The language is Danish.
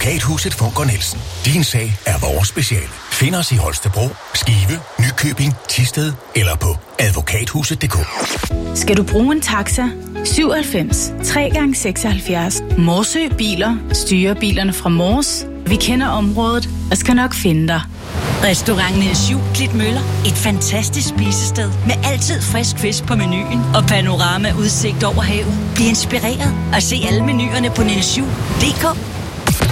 Advokathuset Funker Nielsen. Din sag er vores speciale. Find os i Holstebro, Skive, Nykøbing, Thisted eller på advokathuset.dk. Skal du bruge en taxa? 97 3x76. Morsø Biler styrer bilerne fra Mors. Vi kender området og skal nok finde dig. Restaurant Niels Juel Klitmøller. Et fantastisk spisested med altid frisk fisk på menuen og panorama udsigt over havet. Bliv inspireret og se alle menuerne på nielsjuel.dk.